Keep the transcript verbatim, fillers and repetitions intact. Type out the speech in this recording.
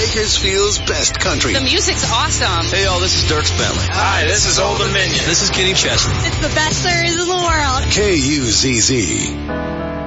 Bakersfield's best country. The music's awesome. Hey, y'all, this is Dirk Bentley. Hi, this is Old Dominion. This is Kenny Chesney. It's the best there is in the world. K U Z Z.